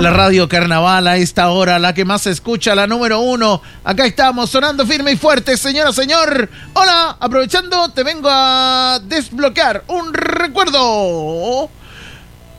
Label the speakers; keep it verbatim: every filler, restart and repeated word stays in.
Speaker 1: La radio Carnaval a esta hora, la que más se escucha, la número uno. Acá estamos, sonando firme y fuerte, señora, señor. Hola, aprovechando, te vengo a desbloquear un recuerdo.